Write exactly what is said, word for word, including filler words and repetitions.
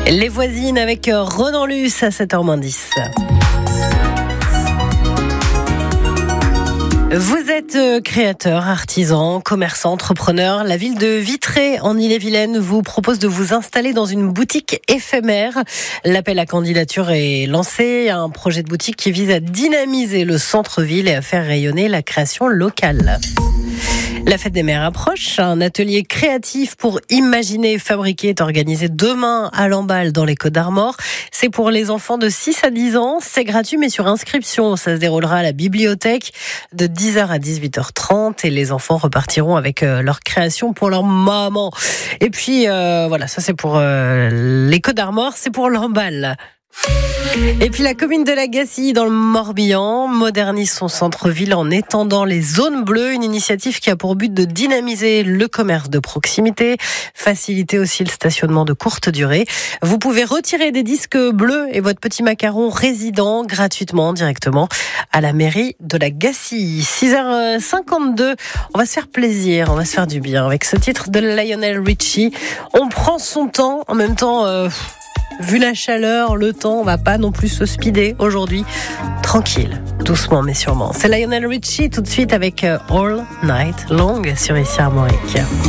Les voisines avec Renan Luce à sept heures moins dix. Vous êtes créateur, artisan, commerçant, entrepreneur. La ville de Vitré, en Ille-et-Vilaine, vous propose de vous installer dans une boutique éphémère. L'appel à candidature est lancé. Un projet de boutique qui vise à dynamiser le centre-ville et à faire rayonner la création locale. La fête des mères approche. Un atelier créatif pour imaginer et fabriquer est organisé demain à Lamballe dans les Côtes-d'Armor. C'est pour les enfants de six à dix ans. C'est gratuit mais sur inscription. Ça se déroulera à la bibliothèque de dix heures à dix-huit heures trente et les enfants repartiront avec euh, leur création pour leur maman. Et puis euh, voilà, ça c'est pour euh, les Côtes-d'Armor, c'est pour Lamballe. Et puis la commune de la Gacilly dans le Morbihan modernise son centre-ville en étendant les zones bleues, une initiative qui a pour but de dynamiser le commerce de proximité, faciliter aussi le stationnement de courte durée. Vous pouvez retirer des disques bleus et votre petit macaron résident gratuitement directement à la mairie de la Gacilly. six heures cinquante-deux, on va se faire plaisir, on va se faire du bien avec ce titre de Lionel Richie. On prend son temps, en même temps... Euh, Vu la chaleur, le temps, on va pas non plus se speeder aujourd'hui. Tranquille, doucement mais sûrement. C'est Lionel Richie tout de suite avec All Night Long sur Ici Armorique.